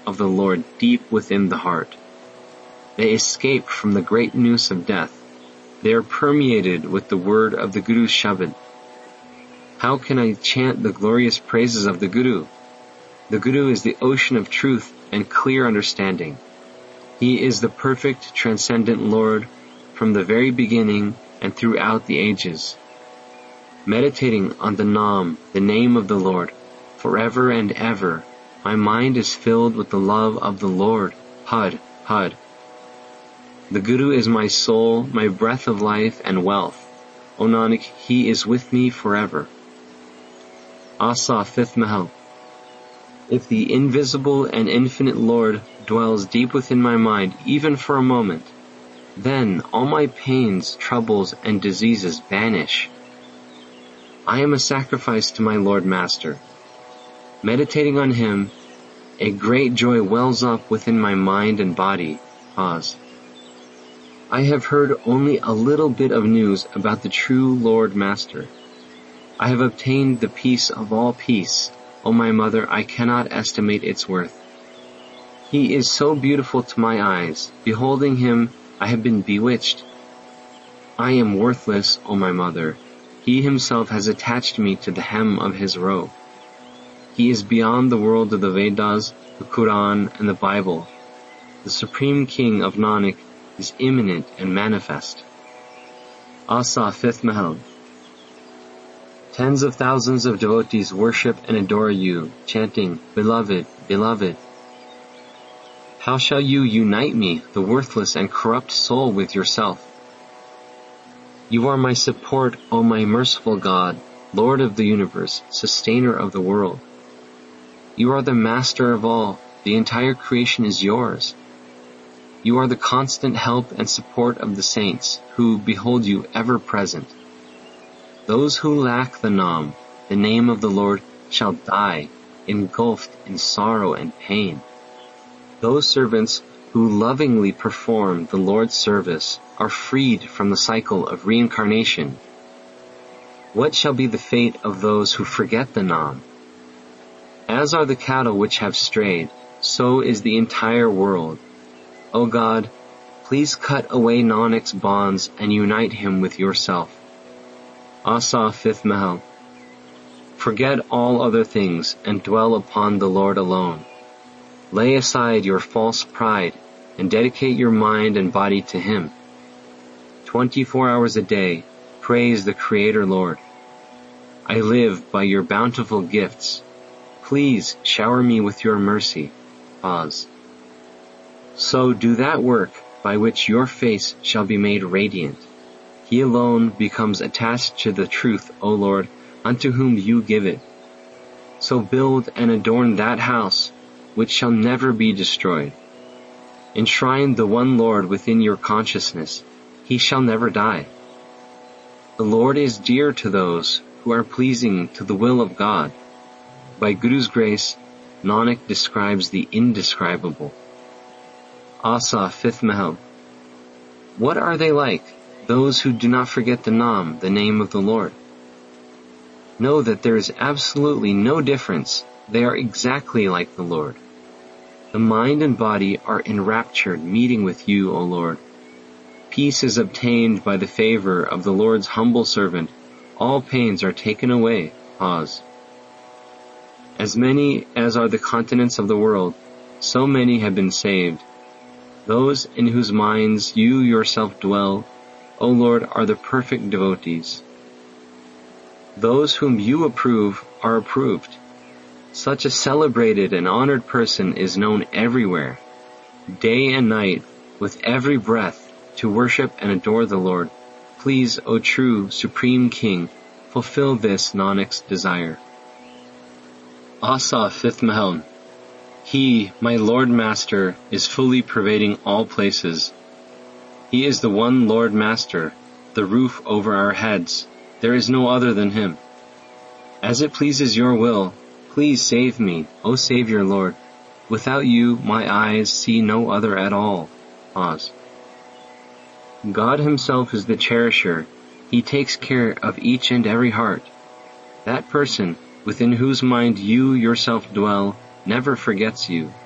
of the Lord deep within the heart. They escape from the great noose of death. They are permeated with the word of the Guru's Shabad. How can I chant the glorious praises of the Guru? The Guru is the ocean of truth and clear understanding. He is the perfect transcendent Lord from the very beginning and throughout the ages. Meditating on the Naam, the name of the Lord, forever and ever, my mind is filled with the love of the Lord. Had, Had. The Guru is my soul, my breath of life and wealth. O Nanak, he is with me forever. Asa, 5th Mahal. If the invisible and infinite Lord dwells deep within my mind, even for a moment, then all my pains, troubles, and diseases vanish. I am a sacrifice to my Lord Master. Meditating on him, a great joy wells up within my mind and body. Pause. I have heard only a little bit of news about the true Lord Master. I have obtained the peace of all peace. O my mother, I cannot estimate its worth. He is so beautiful to my eyes. Beholding him, I have been bewitched. I am worthless, O my mother. He himself has attached me to the hem of his robe. He is beyond the world of the Vedas, the Quran, and the Bible. The Supreme King of Nanak is imminent and manifest. Asa, 5th Mahal. Tens of thousands of devotees worship and adore you, chanting, Beloved, Beloved. How shall you unite me, the worthless and corrupt soul, with yourself? You are my support, O my merciful God, Lord of the universe, sustainer of the world. You are the master of all. The entire creation is yours. You are the constant help and support of the saints, who behold you ever present. Those who lack the Naam, the name of the Lord, shall die, engulfed in sorrow and pain. Those servants who lovingly perform the Lord's service are freed from the cycle of reincarnation. What shall be the fate of those who forget the Naam? As are the cattle which have strayed, so is the entire world. O God, please cut away Nanak's bonds and unite him with yourself. Asa, 5th Mahal. Forget all other things and dwell upon the Lord alone. Lay aside your false pride and dedicate your mind and body to him. 24 hours a day, praise the Creator Lord. I live by your bountiful gifts. Please shower me with your mercy. Pause. So do that work by which your face shall be made radiant. He alone becomes attached to the truth, O Lord, unto whom you give it. So build and adorn that house which shall never be destroyed. Enshrine the one Lord within your consciousness. He shall never die. The Lord is dear to those who are pleasing to the will of God. By Guru's grace, Nanak describes the indescribable. Asa, 5th Mahal. What are they like, those who do not forget the Naam, the name of the Lord? Know that there is absolutely no difference. They are exactly like the Lord. The mind and body are enraptured meeting with you, O Lord. Peace is obtained by the favor of the Lord's humble servant. All pains are taken away. Pause. As many as are the continents of the world, so many have been saved. Those in whose minds you yourself dwell, O Lord, are the perfect devotees. Those whom you approve are approved. Such a celebrated and honored person is known everywhere, day and night, with every breath, to worship and adore the Lord. Please, O true, supreme King, fulfill this Nanak's desire. Asa, 5th Mahal. He, my Lord Master, is fully pervading all places. He is the one Lord Master, the roof over our heads. There is no other than him. As it pleases your will, please save me, O Savior Lord. Without you, my eyes see no other at all. Pause. God himself is the cherisher. He takes care of each and every heart. That person, within whose mind you yourself dwell, never forgets you.